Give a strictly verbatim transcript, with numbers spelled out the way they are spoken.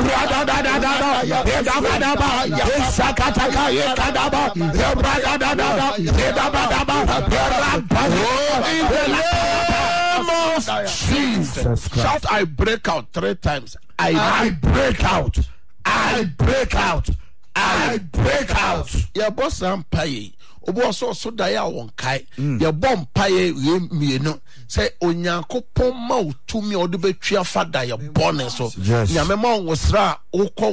brada da da da da e da ba da ba e sakata ka e kadaba e brada da da da e da ba da ba in the name of Jesus. Shout, I break out three times. I, I break out. I break out. I break out. Yeah, boss, I'm paying. Obo so so da ya won kai ye bom paye we mienu say onyankopon ma otumi ode betwa fada ye bone so nyame ma won sra wo